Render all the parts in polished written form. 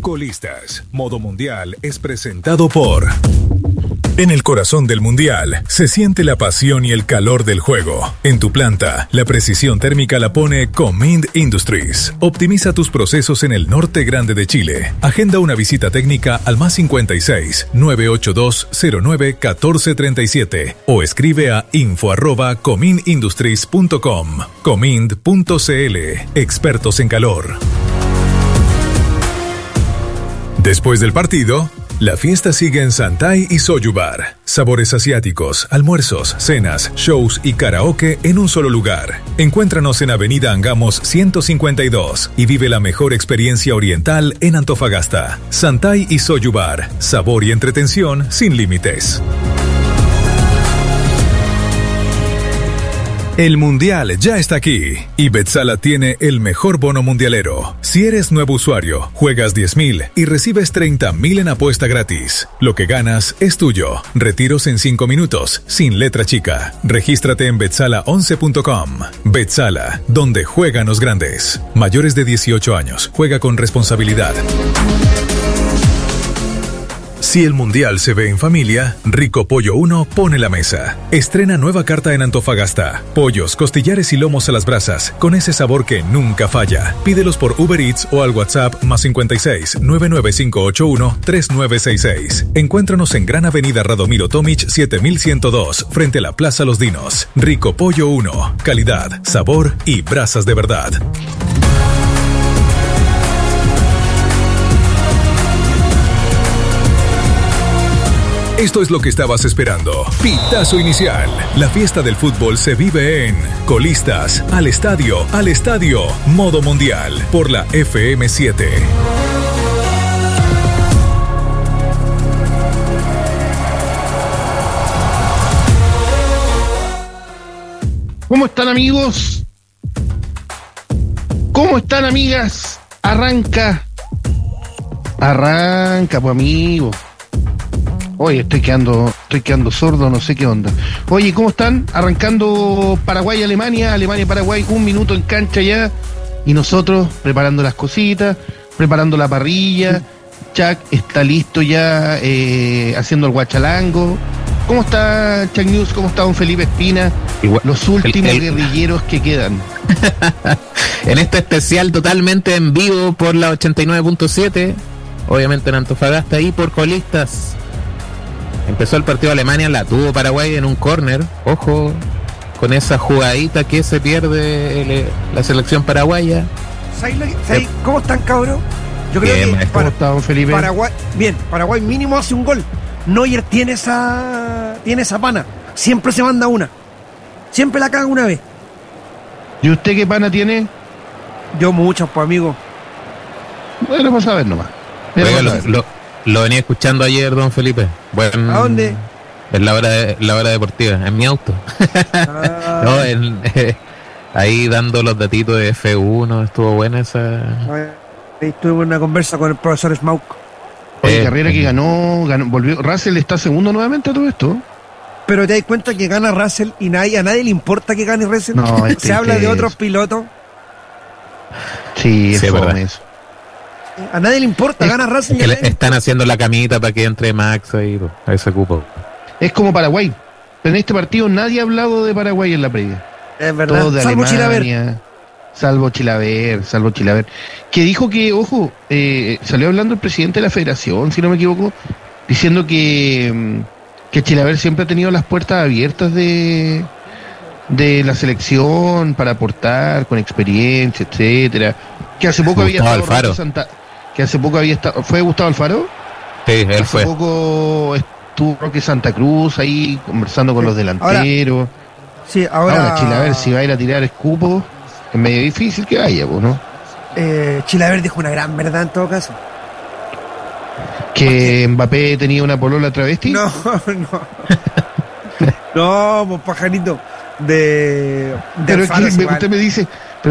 Colistas, modo mundial es presentado por... En el corazón del mundial se siente la pasión y el calor del juego. En tu planta, la precisión térmica la pone Comind Industries. Optimiza tus procesos en el norte grande de Chile. Agenda una visita técnica al +56 982 09 1437 o escribe a info@comindindustries.com. Comind.cl, expertos en calor. Después del partido, la fiesta sigue en Santai y Soju Bar. Sabores asiáticos, almuerzos, cenas, shows y karaoke en un solo lugar. Encuéntranos en Avenida Angamos 152 y vive la mejor experiencia oriental en Antofagasta. Santai y Soju Bar. Sabor y entretención sin límites. El Mundial ya está aquí y Betsala tiene el mejor bono mundialero. Si eres nuevo usuario, juegas 10,000 y recibes 30,000 en apuesta gratis. Lo que ganas es tuyo. Retiros en 5 minutos, sin letra chica. Regístrate en betsala11.com. Betsala, donde juegan los grandes. Mayores de 18 años, juega con responsabilidad. Si el mundial se ve en familia, Rico Pollo 1 pone la mesa. Estrena nueva carta en Antofagasta. Pollos, costillares y lomos a las brasas, con ese sabor que nunca falla. Pídelos por Uber Eats o al WhatsApp +56 99581 3966. Encuéntranos en Gran Avenida Radomiro Tomic 7102, frente a la Plaza Los Dinos. Rico Pollo 1, calidad, sabor y brasas de verdad. Esto es lo que estabas esperando. Pitazo inicial. La fiesta del fútbol se vive en Colistas, al estadio, modo mundial, por la FM7. ¿Cómo están, amigos? ¿Cómo están, amigas? Arranca, pues, amigo. Oye, estoy quedando sordo, no sé qué onda. Oye, ¿cómo están? Arrancando Paraguay-Alemania, Alemania-Paraguay, 1 minuto en cancha ya. Y nosotros preparando las cositas, preparando la parrilla. Chuck está listo ya, haciendo el guachalango. ¿Cómo está Chuck News? ¿Cómo está don Felipe Espina? Igual, los últimos guerrilleros que quedan. En este especial totalmente en vivo por la 89.7, obviamente en Antofagasta y por Colistas. Empezó el partido de Alemania, la tuvo Paraguay en un córner. Ojo con esa jugadita que se pierde la selección paraguaya. ¿Cómo están, cabrón? Yo creo que Paraguay mínimo hace un gol. Neuer tiene esa pana. Siempre se manda una. Siempre la caga una vez. ¿Y usted qué pana tiene? Yo muchas, pues, amigo. Bueno, vamos a ver nomás. Lo venía escuchando ayer, don Felipe. Bueno, ¿a dónde? En la hora deportiva, en mi auto. No, ahí dando los datitos de F1, estuvo buena esa. Ahí tuve una conversa con el profesor Smauk. Oye, carrera que ganó, volvió. Russell está segundo nuevamente a todo esto. Pero te das cuenta que gana Russell y a nadie le importa que gane Russell. No, se habla de otros pilotos. Sí, es verdad. Eso. A nadie le importa, gana Russell. Que están haciendo la camita para que entre Max ahí, a ese cupo. Es como Paraguay. Pero en este partido nadie ha hablado de Paraguay en la previa. Es verdad. Todo de Alemania, salvo Chilaver. Que dijo que, ojo, salió hablando el presidente de la federación, si no me equivoco, diciendo que Chilaver siempre ha tenido las puertas abiertas de la selección para aportar con experiencia, etcétera. Que hace poco había estado Alfaro. ¿Fue Gustavo Alfaro? Sí, él fue. Hace poco estuvo Roque Santa Cruz ahí conversando con los delanteros. Ahora Chilaver, si va a ir a tirar escupo, es medio difícil que vaya, pues, ¿no? Chilaver dijo una gran verdad en todo caso. ¿Que Mbappé tenía una polola travesti? No. No, pues, pajarito. Pero es que usted me dice,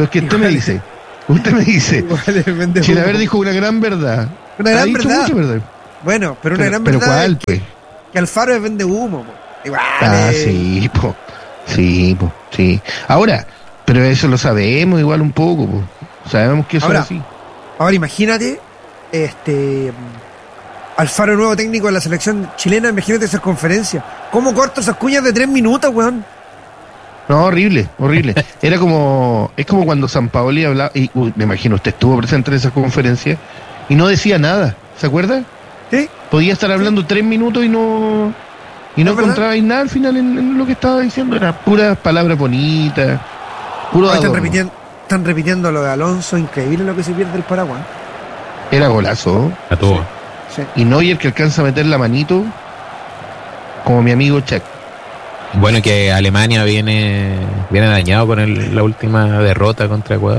Chilaver dijo una gran verdad. Una gran verdad. Mucha verdad. Bueno, pero una gran verdad. ¿Pero cuál, pues? Que Alfaro es vende humo, po. Igual. Sí. Ahora, pero eso lo sabemos igual un poco, po. Sabemos que eso es así. Ahora imagínate Alfaro, nuevo técnico de la selección chilena, imagínate esas conferencias. ¿Cómo corto esas cuñas de 3 minutos, weón? No, horrible. Es como cuando Sampaoli hablaba, y me imagino usted estuvo presente en esa conferencia, y no decía nada, ¿se acuerda? ¿Sí? Podía estar hablando 3 minutos y no encontrabais nada al final en lo que estaba diciendo, eran puras palabras bonitas, puro adorno. Están repitiendo lo de Alonso, increíble lo que se pierde el Paraguay. Era golazo. La tuvo. Sí. Y Neuer que alcanza a meter la manito, como mi amigo Chuck. Bueno, que Alemania viene dañado con la última derrota contra Ecuador.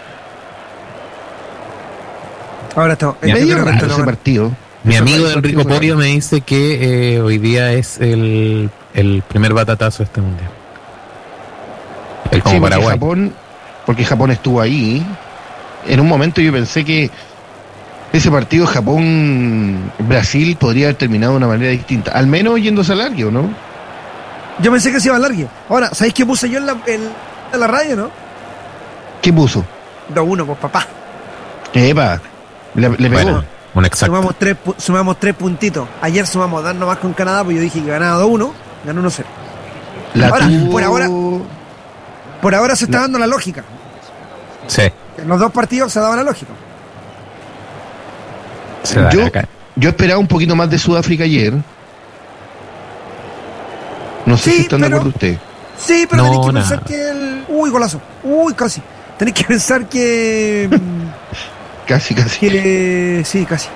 Ahora está. Ya, Medio pero raro ese partido. Mi Ese amigo partido Enrico fue Porio raro. me dice que hoy día es el primer batatazo de este mundial. El como Sí, Paraguay. porque Japón estuvo ahí. En un momento yo pensé que ese partido Japón-Brasil podría haber terminado de una manera distinta. Al menos yéndose al largo, ¿no? Yo pensé que se iba a largue. Ahora, ¿sabéis qué puse yo en la radio, no? ¿Qué puso? 2-1, pues papá. Epa, le pegó. Bueno, un exacto. Sumamos 3 puntitos. Ayer sumamos 2 nomás con Canadá, pues yo dije que ganaba 2-1, ganó 1-0. Ahora, por ahora se está dando la lógica. Sí. En los 2 partidos se daba la lógica. Se da acá. Yo esperaba un poquito más de Sudáfrica ayer. No sé si están de acuerdo ustedes. Sí, pero No, tenéis que nada. pensar que Uy, golazo. Uy, casi. Tenéis que pensar que... Casi. Sí, casi.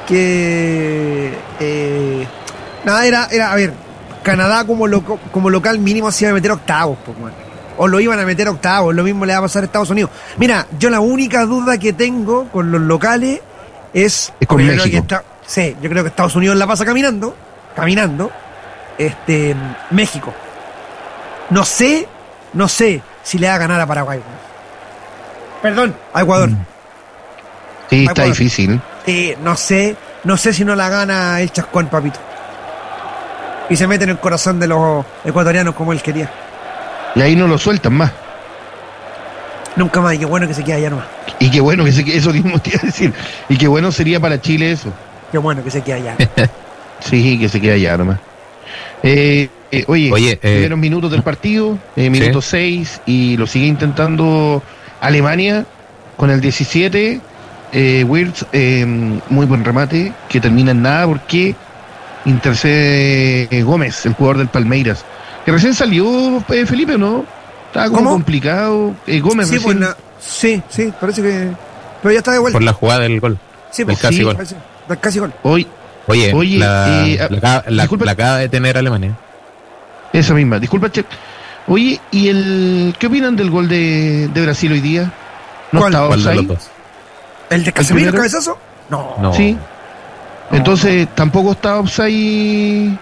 Nada, era, a ver, Canadá como local mínimo se iba a meter octavos, pues, bueno. O lo iban a meter octavos, lo mismo le va a pasar a Estados Unidos. Mira, yo la única duda que tengo con los locales es con yo México. creo que yo creo que Estados Unidos la pasa caminando, México. No sé si le va a ganar a Paraguay. Perdón, a Ecuador. Sí, está Ecuador. difícil. No sé si no la gana el Chascón, papito. Y se mete en el corazón de los ecuatorianos como él quería. Y ahí no lo sueltan más. Nunca más, y qué bueno que se quede allá nomás. Y qué bueno que eso mismo te iba a decir. Y qué bueno sería para Chile eso. Qué bueno que se quede allá. Sí, que se quede allá nomás. Oye, primeros minutos del partido, minuto 6, y lo sigue intentando Alemania con el 17. Wirtz, muy buen remate, que termina en nada porque intercede Gómez, el jugador del Palmeiras, que recién salió, Felipe, ¿no? Estaba como ¿Cómo? complicado. Gómez Sí, recién. sí, parece que... Pero ya está de vuelta. Por la jugada del gol. Sí, del pues, casi gol. parece, del casi gol. Oye, disculpa. la acaba de tener Alemania. Esa misma, disculpa, Che. Oye, ¿y qué opinan del gol de Brasil hoy día? ¿No ¿Cuál? estaba ¿Cuál de los offside? dos? ¿El de Casemiro, el primero? cabezazo? No. No. Sí. Entonces, tampoco estaba offside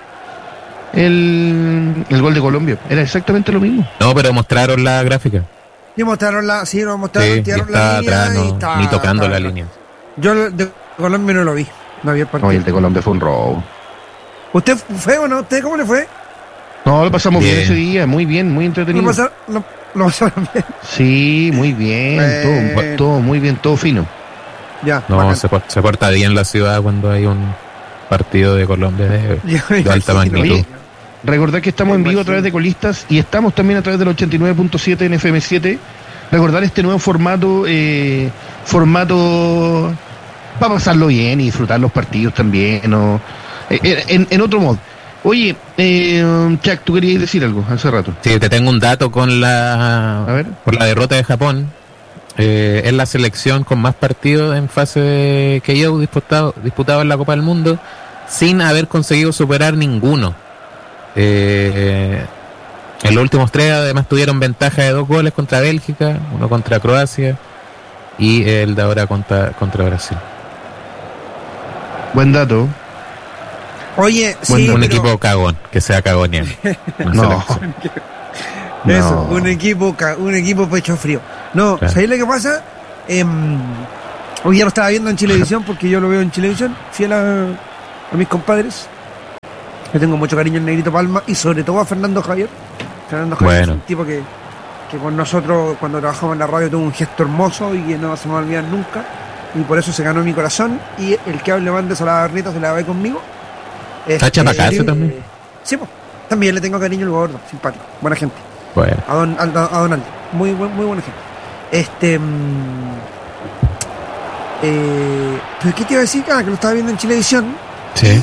el gol de Colombia. Era exactamente lo mismo. No, pero mostraron la gráfica. Y mostraron nos Sí, mostraron, y tiraron está la línea atrás, y no, está- ni tocando está- la línea. Yo el de Colombia no lo vi. No vi el partido. No, y el de Colombia fue un robo. ¿Usted fue o no? ¿Usted cómo le fue? No, lo pasamos bien Bien. ese día, muy entretenido. Lo pasaron bien. Sí, muy bien, Bueno. todo muy bien, todo fino. Ya, No, bacán. se porta bien la ciudad cuando hay un partido de Colombia Ya me de alta imagino. magnitud. Recordar que estamos en vivo a través de Colistas y estamos también a través del 89.7 en FM7. Recordar este nuevo formato para pasarlo bien y disfrutar los partidos también, ¿no? En otro modo. Oye, Chuck, tú querías decir algo hace rato. Sí, te tengo un dato con A ver. por la derrota de Japón. Es la selección con más partidos en fase de KO disputado en la Copa del Mundo sin haber conseguido superar ninguno. En los últimos 3 además tuvieron ventaja de 2 goles contra Bélgica, uno contra Croacia y el de ahora contra Brasil. Buen dato. Oye, Bueno, sí, Un pero- equipo cagón, que sea cagonean. No. Eso, No. un equipo pecho frío. No, Claro. ¿sabéis lo que pasa? Hoy ya lo estaba viendo en Chilevisión porque yo lo veo en Chilevisión, fiel a mis compadres. Le tengo mucho cariño al Negrito Palma y sobre todo a Fernando Javier. Fernando Javier Bueno. es un tipo que con nosotros cuando trabajamos en la radio tuvo un gesto hermoso y que no se me va a olvidar nunca. y por eso se ganó mi corazón. Y el que hable mal de Salabarrieta se la ve conmigo. ¿Está Chapacase también? Sí, pues. También le tengo cariño al gordo, simpático, buena gente. Bueno. A Donald, muy buena gente. ¿Pero qué te iba a decir? Que lo estaba viendo en Chilevisión. Sí.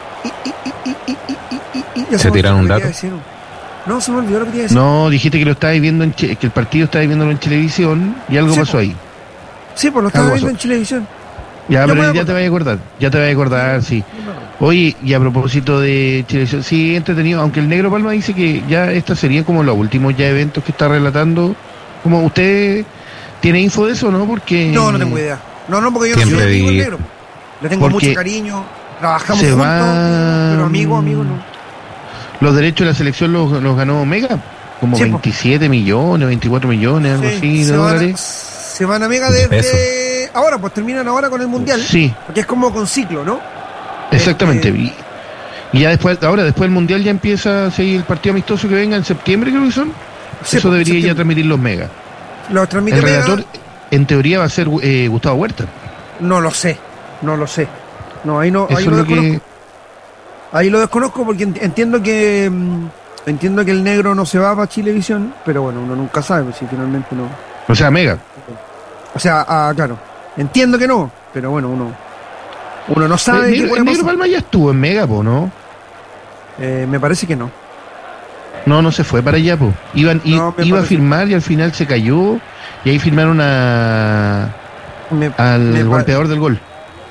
Ya ¿Se tiraron un olvidó lo que dato? te iba a decir. No, se me olvidó lo que te iba a decir. No, dijiste que lo estabas viendo que el partido estabas viéndolo en televisión y algo Sí, pasó po. ahí. Sí, pues lo estaba Algo viendo pasó. en Chilevisión. Ya, Yo me pero voy a ya te vas a acordar, sí. Oye, y a propósito de Chile, sí, entretenido, aunque el Negro Palma dice que ya esta sería como los últimos ya eventos que está relatando. Como usted tiene info de eso, ¿no? Porque No tengo idea. No, porque yo no Siempre soy amigo del di- negro. Le tengo Porque mucho cariño, trabajamos se juntos, va- pero amigo no. los derechos de la selección los ganó Mega, como Sí, po. 27 millones, 24 millones, algo así de dólares. se van a Mega desde ahora, pues terminan ahora con el Mundial. Sí, Porque es como con ciclo, ¿no? exactamente. Y ya después del Mundial ya empieza a seguir el partido amistoso que venga en septiembre, creo que son. Sí, Eso po, debería ya septiembre. transmitir los Mega. Los transmite El Mega. relator, en teoría, va a ser Gustavo Huerta. No lo sé. No, ahí no, Eso ahí es lo lo desconozco. que. Ahí lo desconozco porque entiendo que el negro no se va para Chilevisión, pero bueno, uno nunca sabe pues, si finalmente no. O sea, Mega. O sea, claro, entiendo que no, pero bueno, uno no sabe qué El puede Negro pasar. Palma ya estuvo en Mega, po, ¿no? Me parece que no. No se fue para allá, po. No, me Iba a parece- firmar y al final se cayó. Y ahí firmaron al Me golpeador del gol.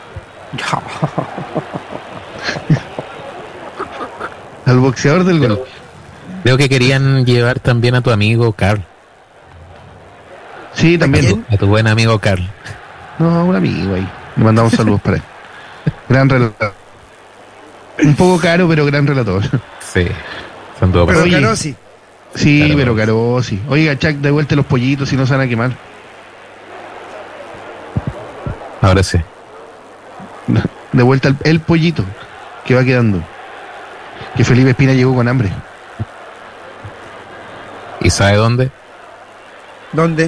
Al boxeador del gol. Creo que querían llevar también a tu amigo Carl. Sí, también. quién? A tu buen amigo Carl. No, un amigo ahí. Le mandamos saludos para él. Gran relator. Un poco caro, pero gran relator. Sí. Son todos Pero Oye. claro, sí. Sí, Claro. pero caro, sí. Oiga, Chuck, de vuelta los pollitos si no se van a quemar. Ahora sí. De vuelta el pollito que va quedando. Que Felipe Espina llegó con hambre. ¿Y sabe dónde? ¿Dónde?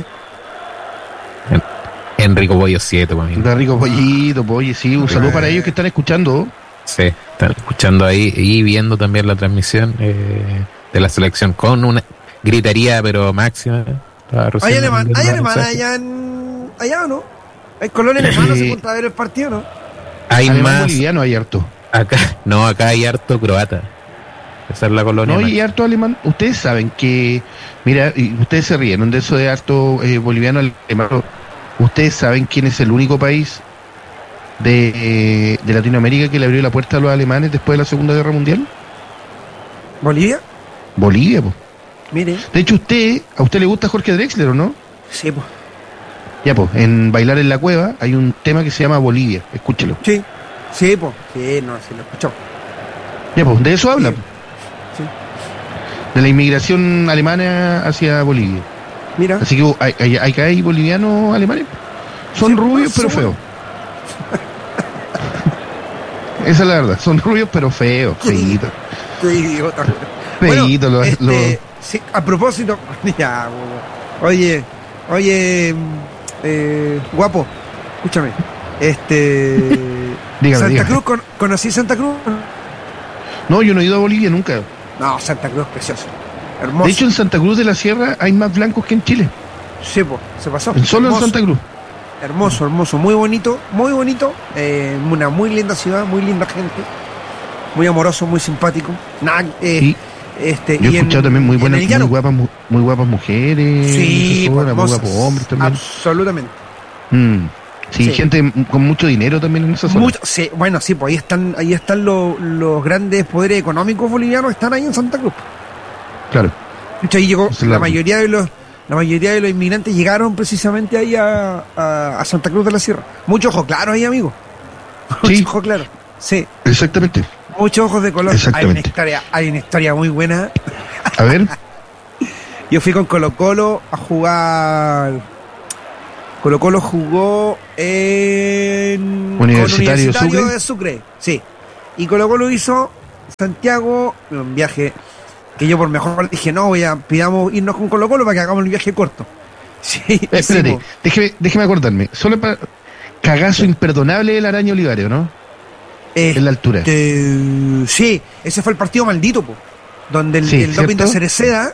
En Rico Pollo 7, pues, amigo. Está rico pollito, oye, sí. Un saludo para ellos que están escuchando. Sí, están escuchando ahí y viendo también la transmisión de la selección con una gritería pero máxima. Estaba recién ¿Hay alemán mandando un mensaje. allá o no? ¿Hay colonia alemana Sí. se encuentra a ver el partido no? Hay Alemán más boliviano hay harto. acá hay harto croata. Esa es la colonia. No, más. y harto alemán. Ustedes saben que, mira, y ustedes se rieron de eso de harto boliviano alemán. Ustedes saben quién es el único país de Latinoamérica que le abrió la puerta a los alemanes después de la Segunda Guerra Mundial. ¿Bolivia? Bolivia, po. Mire. De hecho, a usted le gusta Jorge Drexler, ¿o no? Sí, pues. Ya, pues, en Bailar en la Cueva hay un tema que se llama Bolivia. Escúchelo. Sí. Sí, pues. Sí, no, sí lo escuchó. Ya, pues, de eso habla. Sí. po. Sí. De la inmigración alemana hacia Bolivia. Mira. Así que hay bolivianos alemanes. Son Sí, rubios, más pero seguro. feos. Esa es la verdad. Son rubios, pero feos. Sí. Feitos. Qué idiota. Feíto, Sí, a propósito, ya, oye, guapo, escúchame, Dígame, Santa dígame. Cruz, ¿conocí Santa Cruz? No, yo no he ido a Bolivia nunca. No, Santa Cruz es precioso, hermoso. De hecho, en Santa Cruz de la Sierra hay más blancos que en Chile. sí, po, se pasó. Solo en Hermoso, Santa Cruz. hermoso, muy bonito, una muy linda ciudad, muy linda gente, muy amoroso, muy simpático. Nada, Sí. Yo he y escuchado también muy en buenas, el llano. muy guapas mujeres. Sí, en esa zona, muy hermosas. guapos hombres también. Absolutamente. Sí, Sí. gente con mucho dinero también en esa zona. Sí, bueno, sí, pues ahí están los grandes poderes económicos bolivianos, están ahí en Santa Cruz. Claro. De hecho, ahí llegó Esa es la mayoría de los inmigrantes llegaron precisamente ahí a Santa Cruz de la Sierra. Mucho ojo claro ahí, amigo. Mucho Sí. ojo claro. Sí, Exactamente. muchos ojos de color. Exactamente. Hay una historia muy buena. A ver. Yo fui con Colo Colo a jugar. Colo Colo jugó con Universitario Sucre. de Sucre. Sí. Y Colo Colo hizo Santiago, un viaje que yo por mejor dije, no, pidamos irnos con Colo Colo para que hagamos el viaje corto. Sí, Espérate, hicimos- déjeme acordarme. Solo para Cagazo imperdonable del Araña Olivares, ¿no? En la altura. Sí, ese fue el partido maldito, po, donde el doping de Cereceda,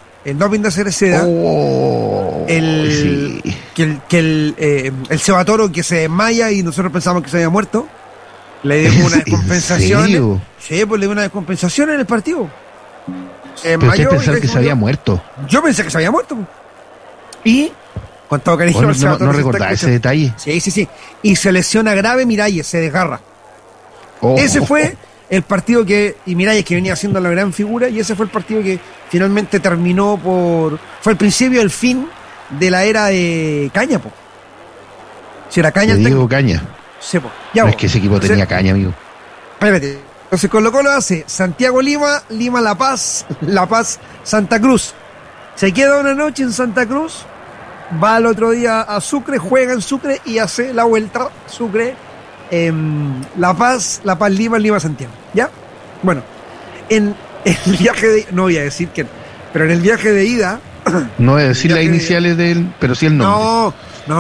el Seba Toro que se desmaya y nosotros pensamos que se había muerto, le dio una descompensación. ¿En serio? Sí, pues le dio una descompensación en el partido. Pero usted pensaba que se había muerto. Yo pensé que se había muerto. Y, con todo cariño, no recordaba ese detalle. Sí. Y se lesiona grave Miralles, se desgarra. Ese fue el partido y Miralles que venía siendo la gran figura, y ese fue el partido que finalmente terminó fue el principio del fin de la era de Caña, po. Si era Caña. Diego Caña. Sí, po. Ya, es que ese equipo tenía Caña, amigo. Espérate. Entonces Colo-Colo hace Santiago-Lima, Lima-La Paz, La Paz-Santa Cruz. Se queda una noche en Santa Cruz, va al otro día a Sucre, juega en Sucre y hace la vuelta Sucre, La Paz, Lima, Lima-Santiago. ¿Ya? Bueno, en el viaje de... No voy a decir quién, pero en el viaje de ida... No voy a decir las iniciales de él, pero sí el nombre.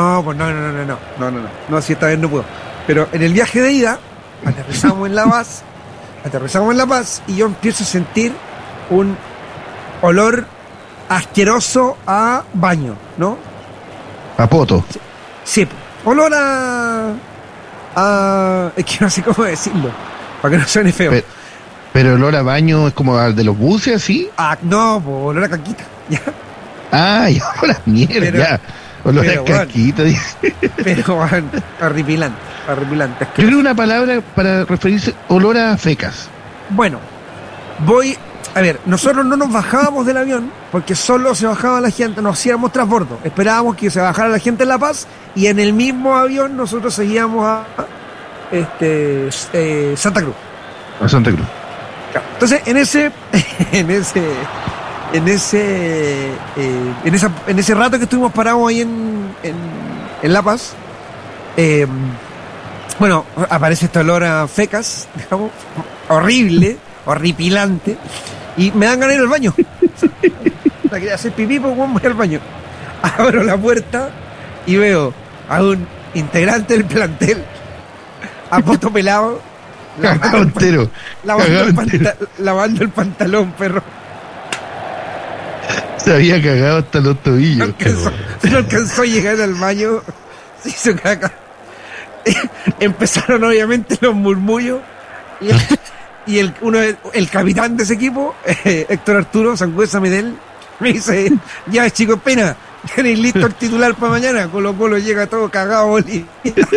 No, si esta vez no puedo. Pero en el viaje de ida, aterrizamos en La Paz y yo empiezo a sentir un olor asqueroso a baño, ¿no? A poto. Sí, olor a es que no sé cómo decirlo, para que no suene feo. Pero el olor a baño es como al de los buses, ¿así? No, olor a caquita, ¿ya? Ya, olor a mierda, ya. Olor a caquita. Pero, horripilante. Yo creo una palabra para referirse, olor a fecas. Bueno, a ver, nosotros no nos bajábamos del avión porque solo se bajaba la gente, nos hacíamos transbordo. Esperábamos que se bajara la gente en La Paz y en el mismo avión nosotros seguíamos a Santa Cruz. A Santa Cruz. Claro. Entonces, en ese rato que estuvimos parados ahí en La Paz, bueno, aparece este olor a fecas, digamos, horrible, horripilante, y me dan ganas de ir al baño. Quería hacer pipí, pues voy al baño. Abro la puerta y veo a un integrante del plantel, a poto pelado, lavando el pantalón, perro. Se había cagado hasta los tobillos. No alcanzó a llegar al baño, se hizo caca. Empezaron obviamente los murmullos y el capitán de ese equipo, Héctor Arturo Sangüesa Medel, me dice: ya chicos, pena, tenéis listo el titular para mañana. Colo-Colo llega todo cagado, Oli.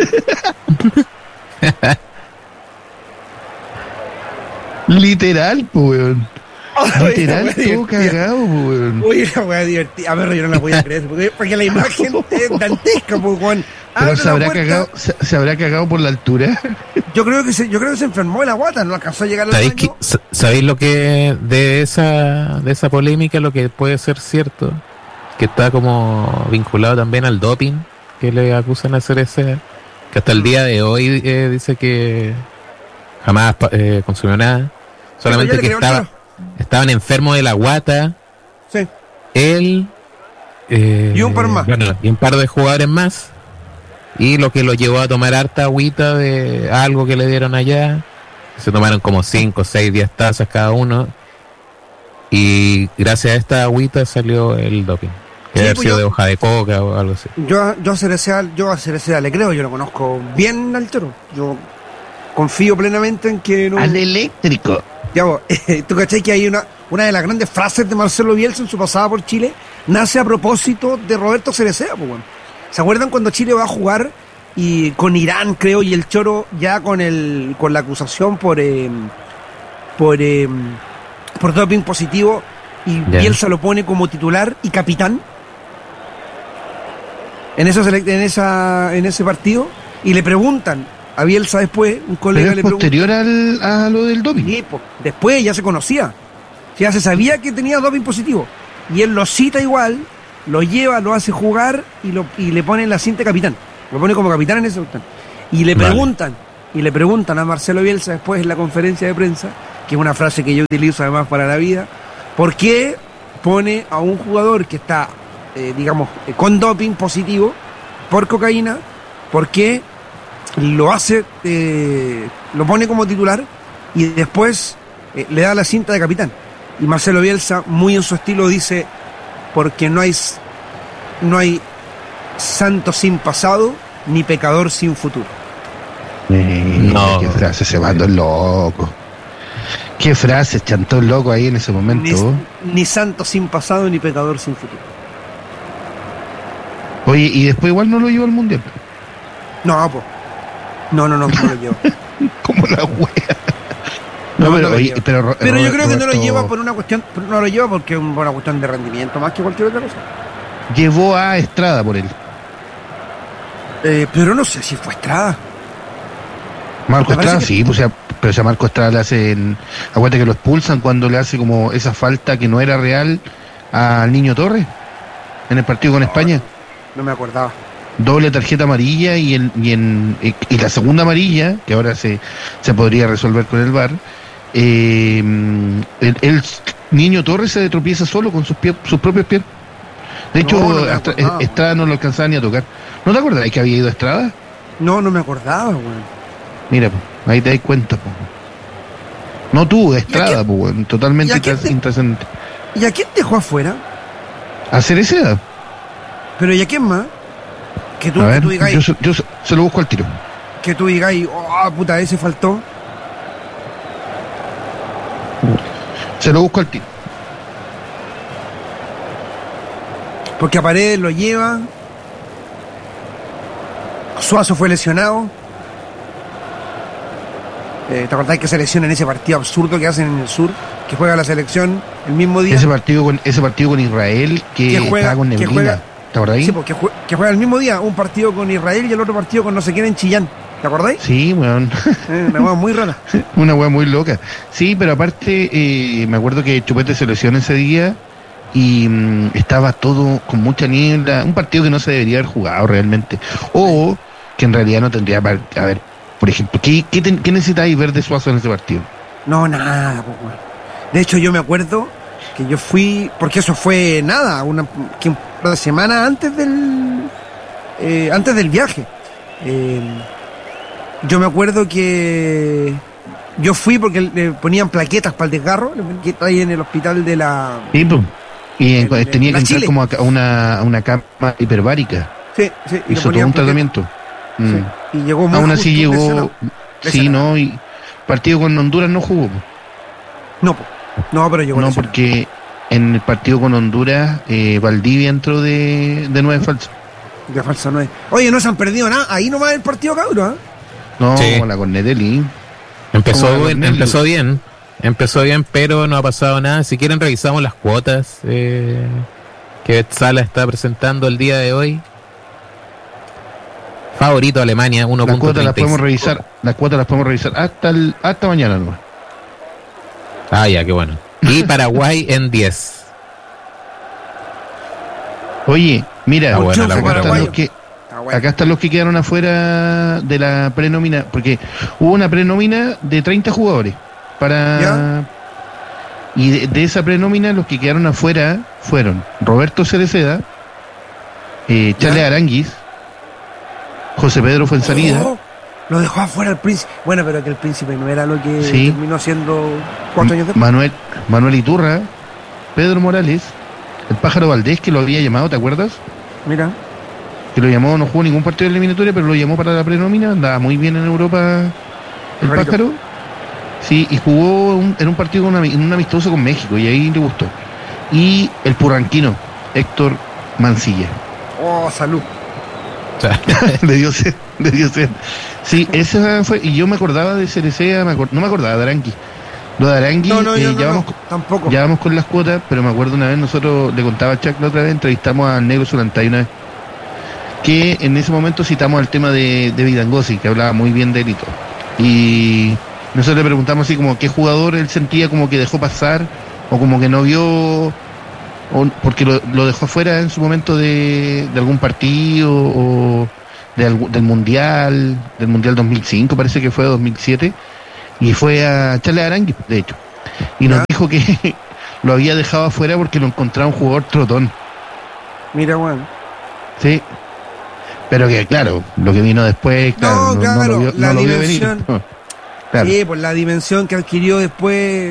Literal, pues, weón. Literal, todo cagado, weón. Oye, la weá divertida. A ver, yo no la podía creer, porque la imagen es dantesca, pues, Juan. Pero se habrá cagado por la altura. Yo creo que se enfermó de la guata, no alcanzó a llegar al baño. ¿Sabéis lo que de esa polémica, lo que puede ser cierto? Que está como vinculado también al doping que le acusan a Cereceda, que hasta el día de hoy dice que jamás consumió nada, solamente que estaban enfermos de la guata. Sí. Él y un par más. Bueno, y un par de jugadores más. Y lo que lo llevó a tomar harta agüita de algo que le dieron allá. Se tomaron como 5, 6, 10 tazas cada uno. Y gracias a esta agüita salió el doping. Que debe haber sido de hoja de coca o algo así. Yo a Cereceda le creo, yo lo conozco bien al Toro. Yo confío plenamente en que no. Al eléctrico. Ya vos, tú cachai que hay una de las grandes frases de Marcelo Bielsa en su pasada por Chile, nace a propósito de Roberto Cereceda, pues bueno. ¿Se acuerdan cuando Chile va a jugar y con Irán, creo, y el Choro ya con la acusación por doping positivo y Bielsa lo pone como titular y capitán en ese partido y le preguntan a Bielsa después, un colega le pregunta. ¿Posterior a lo del doping? Sí, pues, después ya se conocía, ya se sabía que tenía doping positivo y él lo cita igual, lo lleva, lo hace jugar y le pone la cinta de capitán. Lo pone como capitán en ese momento. Y le preguntan a Marcelo Bielsa después en la conferencia de prensa, que es una frase que yo utilizo además para la vida, ¿por qué pone a un jugador que está, con doping positivo por cocaína? ¿Por qué lo hace, lo pone como titular y después le da la cinta de capitán. Y Marcelo Bielsa, muy en su estilo, dice, porque no hay santo sin pasado, ni pecador sin futuro. No. Qué frase se mandó el loco. Qué frase chantó el loco ahí en ese momento. Ni santo sin pasado, ni pecador sin futuro. Oye, y después igual no lo llevó al mundial. No, pues. No lo llevo. Como la wea. No, pero, no lo oye, lleva. pero Yo creo que no lo Roberto lleva por una cuestión, no lo lleva porque es una cuestión de rendimiento más que cualquier otra cosa. llevó a Estrada por él. Pero no sé si fue Estrada. Marco Me parece Estrada, que- sí, pues, pero si a Marco Estrada le hacen, acuérdate que lo expulsan cuando le hace como esa falta que no era real al Niño Torres en el partido con España. No me acordaba. Doble tarjeta amarilla y la segunda amarilla, que ahora se podría resolver con el VAR, el Niño Torres se tropieza solo con sus propios pies. De hecho, No me acordaba. Estrada no lo alcanzaba ni a tocar. ¿No te acordás que había ido a Estrada? No me acordaba, weón. Mira, pues, ahí te das cuenta, pues. No tú, Estrada, pues, weón, totalmente y a quién te- intrascendente. ¿Y a quién dejó afuera? ¿A Cereceda? Pero ¿y a quién más? Que tú, A que ver, tú digáis, yo se lo busco al tiro. oh, puta, ese faltó. Se lo busco al tiro. Porque a Paredes lo lleva. Suazo fue lesionado. ¿Te acordás que se lesiona en ese partido absurdo que hacen en el sur? Que juega la selección el mismo día. Ese partido con Israel que estaba con que neblina. juega- ¿Te acordás ahí? Sí, porque que juega el mismo día. Un partido con Israel y el otro partido con no sé quién en Chillán. ¿Te acordáis? Sí, weón. Una cosa muy rara. Una weá muy loca. Sí, pero aparte, me acuerdo que Chupete se lesionó ese día y estaba todo con mucha niebla. Un partido que no se debería haber jugado realmente. O que en realidad no tendría. A ver, por ejemplo, ¿qué necesitáis ver de Suazo en ese partido? No, nada, pues, weón. De hecho, yo me acuerdo que yo fui, porque eso fue nada, una semana antes del viaje. Yo me acuerdo que yo fui porque le ponían plaquetas para el desgarro, plaquetas ahí en el hospital de la... Sí, pues. Y tenía que la entrar Chile. como a una cama hiperbárica. Sí, le Hizo todo ponían un plaquetas. tratamiento. Sí. Y llegó muy Aún justo así un llegó. lesionado. Sí, Lesionado. no, y partido con Honduras no jugó. Po. No, pero llegó No, lesionado. porque en el partido con Honduras, Valdivia entró de 9 falso. De falso 9. Oye, no se han perdido nada. Ahí nomás el partido, cabrón. No, Sí. como la Cornetelli. Empezó Como bien, Cornelio. empezó bien, pero no ha pasado nada. Si quieren revisamos las cuotas que Sala está presentando el día de hoy. Favorito Alemania, 1.35. Las cuotas las podemos revisar. Las cuotas las podemos revisar hasta mañana, ¿no? Ah, ya, qué bueno. Y Paraguay en 10. Oye, mira, Está buena la acá, cuota. están los que, Está bueno. acá están los que quedaron afuera de la prenómina, porque hubo una prenómina de 30 jugadores para ¿Ya? y de esa prenómina los que quedaron afuera fueron Roberto Cereceda, Charles ¿Ya? Aranguis, José Pedro Fuenzalida, Oh, lo dejó afuera el príncipe. Bueno, pero que el príncipe no era lo que Sí. terminó siendo 4 años después. Manuel Iturra, Pedro Morales, el Pájaro Valdés, que lo había llamado, ¿te acuerdas? Mira. Que lo llamó, no jugó ningún partido de eliminatoria, pero lo llamó para la prenómina, andaba muy bien en Europa el Rarito. Pájaro. Sí, y jugó en un partido un amistoso con México, y ahí le gustó. Y el purranquino, Héctor Mancilla. Oh, salud. O sea, le dio sed. Sí, esa fue, y yo me acordaba de Cerecea, no me acordaba de Arangui. Lo de Arangui, No, yo ya, no, tampoco. ya vamos con las cuotas, pero me acuerdo una vez, nosotros le contaba a Chuck la otra vez, entrevistamos al Negro Zulantay una vez, que en ese momento citamos el tema de Vidangosi, que hablaba muy bien de él y todo. Y nosotros le preguntamos así como qué jugador él sentía como que dejó pasar, o como que no vio, o porque lo dejó afuera en su momento de algún partido, o del Mundial 2005, parece que fue 2007, y fue a Charles Arangui, de hecho, y nos ¿Ya? dijo que lo había dejado afuera porque lo encontraba un jugador trotón. Mira, bueno. Sí. Pero que, claro, lo que vino después, claro, No, claro, lo vio, la no lo vio venir. dimensión. No, claro. Sí, pues la dimensión que adquirió después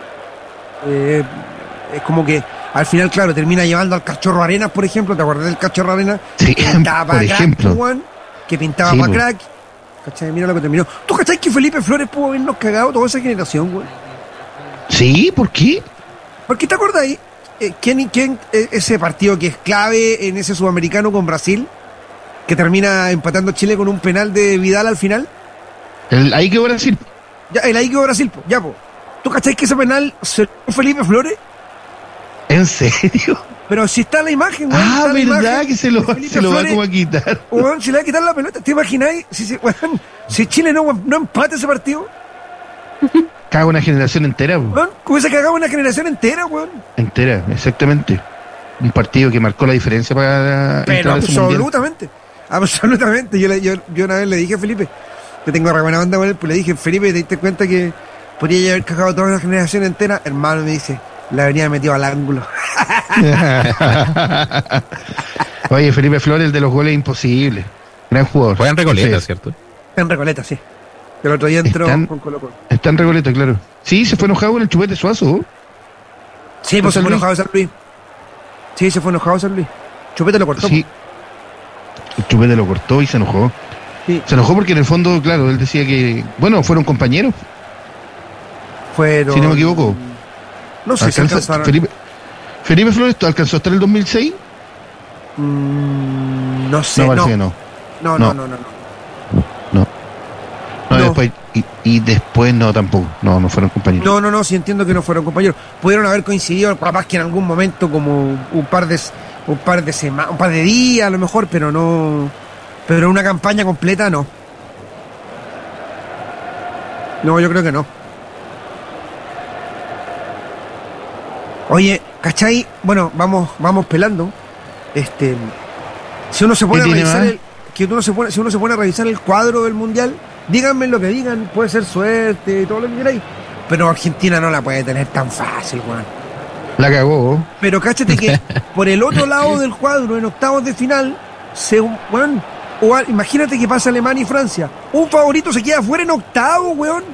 es como que al final, claro, termina llevando al Cachorro Arenas, por ejemplo. ¿Te acuerdas del Cachorro Arenas? Sí, Que pintaba por para crack, ejemplo. Juan, que pintaba Sí, para pues. crack. ¿Cachai? Mira lo que terminó. ¿Tú cachai que Felipe Flores pudo habernos cagado toda esa generación, güey? Sí, ¿por qué? Porque te acuerdas ahí, ¿quién ese partido que es clave en ese sudamericano con Brasil, que termina empatando Chile con un penal de Vidal al final? Ahí quedó Brasil. Ya, el ahí quedó Brasil, po, ya, po. ¿Tú cachai que ese penal se lo dio Felipe Flores? ¿En serio? Pero si está la imagen, güey. Ah, está la verdad imagen que se lo de Felipe va Flores. como a quitar. Weón, se le va a quitar la pelota. ¿Te imagináis? Si Chile no empate ese partido, Caga una generación entera, po. weón, hubiese cagado una generación entera, weón. Entera, exactamente. Un partido que marcó la diferencia para Pero entrar a ese mundial. absolutamente. Absolutamente. Yo una vez le dije a Felipe, que tengo re buena banda con él, pues le dije, Felipe, ¿te diste cuenta que podría haber cagado toda una generación entera? Hermano, me dice, la habría metido al ángulo. Oye, Felipe Flores, el de los goles imposible. Gran jugador. Juega en Recoleta, Sí. ¿cierto? En Recoleta, sí. El otro día entró Están- con Colo Colo. Está en Recoleta, claro. Sí, se fue enojado con el chupete Suazo. ¿Oh? Sí, pues se San fue Luis. enojado San Luis. Sí, se fue enojado San Luis. Chupete lo cortó. Sí. El chupete lo cortó y se enojó. Sí. Se enojó porque en el fondo, claro, él decía que, bueno, fueron compañeros. Fueron... Si no me equivoco. No sé si alcanzaron. Felipe Flores alcanzó hasta el 2006. No sé, No, no. parece que no. No. No, No. Después, y después no tampoco. No fueron compañeros. No, sí entiendo que no fueron compañeros. Pudieron haber coincidido, capaz que en algún momento, como un par de semanas, un par de días a lo mejor, pero no. Pero una campaña completa no. No, yo creo que no. Oye, ¿cachai? Bueno, vamos pelando. Si uno se pone a ¿Qué tiene revisar más? si uno se pone a revisar el cuadro del mundial, díganme lo que digan, puede ser suerte y todo lo que queráis. Pero Argentina no la puede tener tan fácil, weón. La cagó. Pero cáchate que por el otro lado del cuadro, en octavos de final, imagínate que pasa Alemania y Francia. Un favorito se queda fuera en octavo, weón.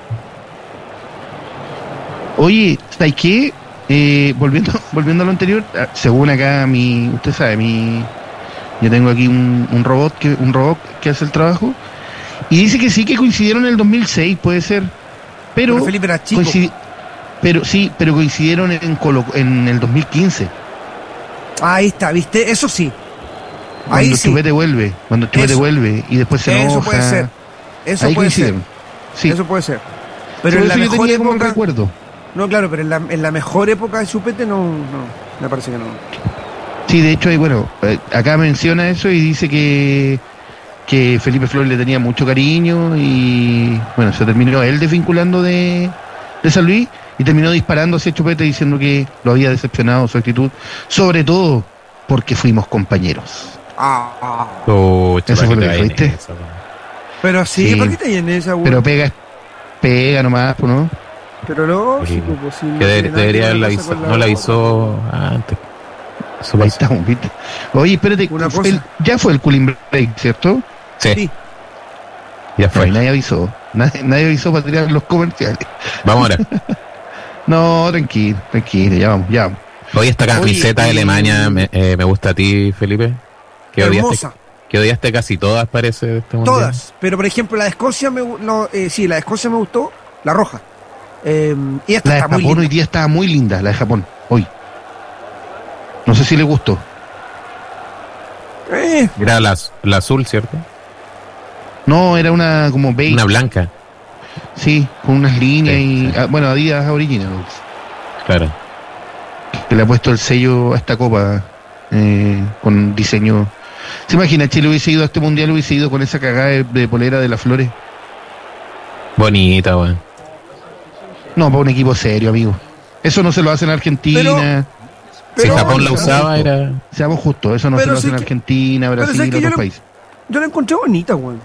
Oye, ¿sabes qué? Volviendo a lo anterior, según acá usted sabe, yo tengo aquí un robot que hace el trabajo y dice que sí que coincidieron en el 2006, puede ser, pero Felipe era chico. pero coincidieron en el 2015, Ahí está, ¿viste? Eso sí. cuando Ahí el sí. Chupete vuelve y después se enoja. Eso puede ser. Eso Ahí puede ser. coincidieron. Sí. Eso puede ser. Pero Por en la eso yo mejor tenía como el época. recuerdo. No, claro, pero en la mejor época de Chupete no. Me parece que no. Sí, de hecho, acá menciona eso y dice que Felipe Flores le tenía mucho cariño y bueno, se terminó él desvinculando de San Luis y terminó disparando hacia Chupete diciendo que lo había decepcionado su actitud, sobre todo porque fuimos compañeros. Eso fue lo que dijo, ¿viste? Pero sí, Sí. ¿para qué te en esa, güey? Pero pega nomás, pues, ¿no? Pero lógico, pues sí. Que debería haberla avisado, no la avisó antes. Eso Ahí pasó. estamos, ¿viste? Oye, espérate, Una cosa. ya fue el cooling break, ¿cierto? Sí, Sí. ya Pero fue. nadie avisó. Nadie avisó para tirar los comerciales. Vamos ahora. No, tranquilo, ya vamos. Hoy esta camiseta de Oye, Alemania me gusta a ti, Felipe. Que Hermosa. que odiaste casi todas, parece, de este mundial. Todas. Pero por ejemplo, la de Escocia sí, la de Escocia me gustó, la roja. Y esta La de está muy Japón hoy linda. día estaba muy linda, la de Japón, hoy. No sé si le gustó. Era la azul, ¿cierto? No, era una como beige. Una blanca, Sí, con unas líneas Sí, sí. bueno, Adidas Originals. claro. Que le ha puesto el sello a esta copa con diseño. ¿Se imagina? Chile hubiese ido a este mundial, hubiese ido con esa cagada de polera de las flores. Bonita, weón. No, para un equipo serio, amigo. Eso no se lo hacen en Argentina. Si Pero- Japón la seamos usaba, justos. era. Seamos justos, eso no Pero se lo hacen sí en que- Argentina, pero sí Brasil, que otros yo países. Yo la encontré bonita, weón.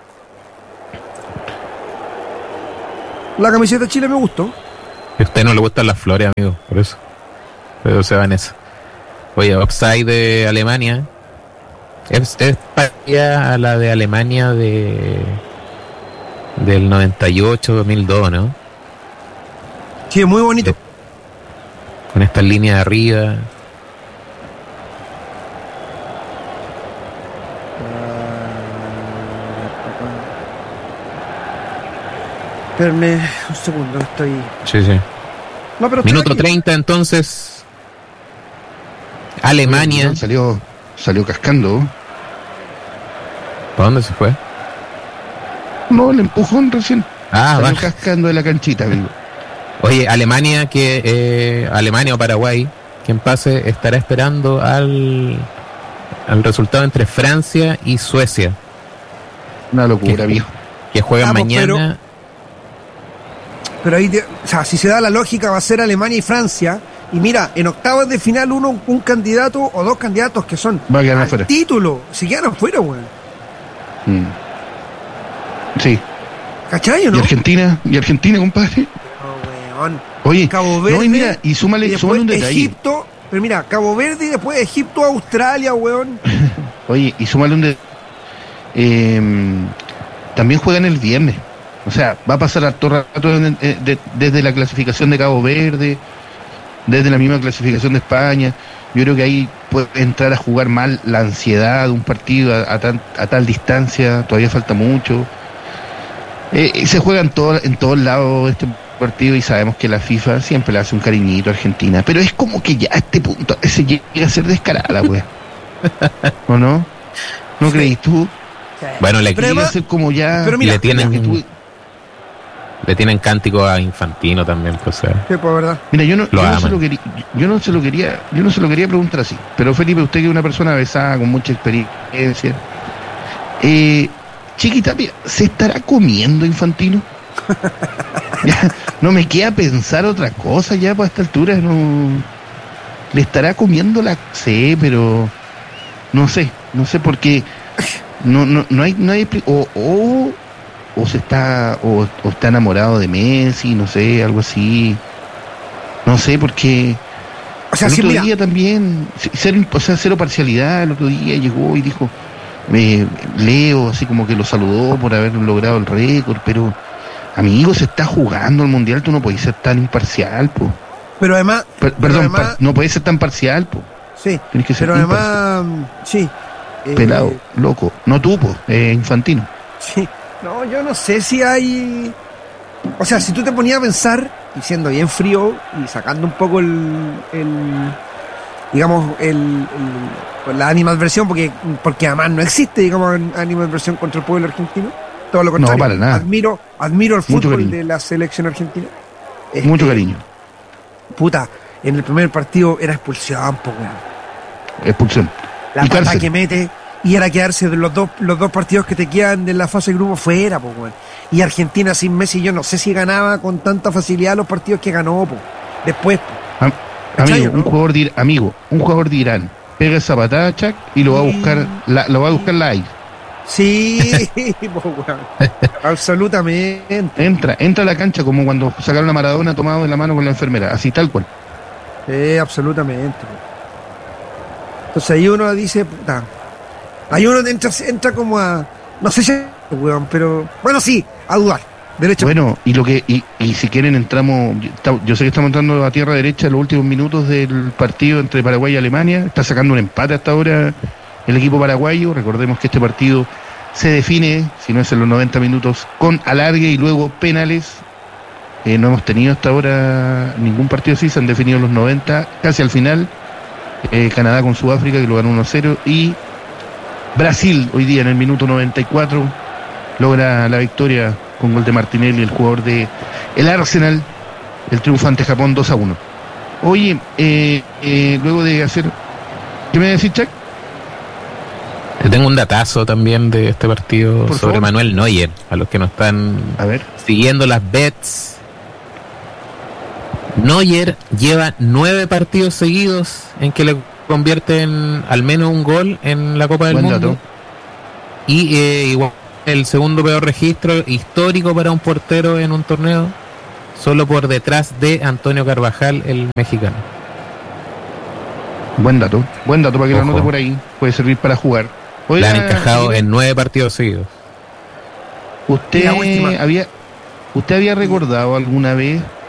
La camiseta de Chile me gustó. A usted no le gustan las flores, amigo, por eso. Pero se va en eso. Oye, offside de Alemania. Es parecida a la de Alemania del 98-2002, ¿no? Sí, es muy bonito. Con estas líneas de arriba. Espérame un segundo, estoy... Sí. No, pero Minuto 30, entonces. Alemania. Salió cascando. ¿Para dónde se fue? No, el empujón recién. Salió Va. cascando de la canchita, amigo. Oye, Alemania o Paraguay, quien pase estará esperando al resultado entre Francia y Suecia, Una locura, viejo. que juegan mañana. Pero ahí, o sea, si se da la lógica, va a ser Alemania y Francia. Y mira, en octavos de final un candidato o dos candidatos que son Va a quedar al afuera. título, si quedan afuera, weón. Sí. ¿Cachai o no? ¿Y Argentina, compadre? No, weón. Oye, Cabo Verde. no, y mira, y súmale después un detalle. Egipto. Pero mira, Cabo Verde y después Egipto, Australia, weón. Oye, y súmale un detalle. También juegan el viernes. O sea, va a pasar harto rato desde la clasificación de Cabo Verde, desde la misma clasificación de España. Yo creo que ahí puede entrar a jugar mal la ansiedad de un partido a tal distancia. Todavía falta mucho. Se juega en todos lados este partido y sabemos que la FIFA siempre le hace un cariñito a Argentina. Pero es como que ya a este punto se llega a ser descarada, pues. ¿O no? ¿No creís tú? Bueno, le Llega a ser como ya... Pero mira, le tienen cántico a Infantino también, pues. Sí, pues, verdad. Mira, yo no se lo quería preguntar así, pero Felipe, usted que es una persona avesada con mucha experiencia, Chiquita, ¿se estará comiendo Infantino? Ya, no me queda pensar otra cosa ya para esta altura, no le estará comiendo la pero no sé porque no hay o está enamorado de Messi, no sé, algo así. No sé, porque O sea, el sí, otro mira, día también, cero parcialidad, el otro día llegó y dijo, Leo, así como que lo saludó por haber logrado el récord, pero amigo, se está jugando el Mundial, tú no podés ser tan imparcial, po. pero además... No podés ser tan parcial, po. Sí, Tienes que ser pero además... Sí. pelado, loco. No tú, po, Infantino. Sí. No, yo no sé si hay... O sea, si tú te ponías a pensar, y siendo bien frío, y sacando un poco la animadversión, porque además no existe, digamos, animadversión contra el pueblo argentino. Todo lo contrario. No, para nada. Admiro el Mucho fútbol cariño. de la selección argentina. Mucho cariño. Puta, en el primer partido era expulsión, po, weón. Expulsión. La Y pata cárcel. que mete, y era quedarse de los dos partidos que te quedan de la fase de grupo fuera, po, weón. Y Argentina sin Messi, yo no sé si ganaba con tanta facilidad los partidos que ganó, po. Después, po. ¿Cachai, Amigo, no? un jugador de Irán pega esa patada a Chuck y lo va a buscar la AI. Sí, po, weón. Absolutamente. Entra a la cancha como cuando sacaron a Maradona tomado de la mano con la enfermera, así tal cual. Absolutamente, po. Entonces ahí uno dice, puta. Ahí uno entra como a... No sé si... weón, pero... Bueno, sí, a dudar. Derecho. Bueno, y si quieren entramos, yo sé que estamos entrando a tierra derecha en los últimos minutos del partido entre Paraguay y Alemania. Está sacando un empate hasta ahora el equipo paraguayo. Recordemos que este partido se define, si no es en los 90 minutos, con alargue y luego penales. No hemos tenido hasta ahora ningún partido así, se han definido los 90, casi al final. Canadá con Sudáfrica, que lo ganó 1-0, y Brasil hoy día en el minuto 94 logra la victoria con gol de Martinelli, el jugador de el Arsenal, el triunfo ante Japón 2-1. Oye, luego de hacer... ¿Qué me decís, Chuck? Yo tengo un datazo también de este partido Por sobre favor. Manuel Neuer, a los que nos están A ver. siguiendo las bets. Neuer lleva 9 partidos seguidos en que le convierten al menos un gol en la Copa del Buen Mundo. dato. Y igual el segundo peor registro histórico para un portero en un torneo, solo por detrás de Antonio Carvajal, el mexicano. Buen dato para que lo Ojo. anote por ahí. Puede servir para jugar. Le han encajado en 9 partidos seguidos. ¿Usted había recordado alguna vez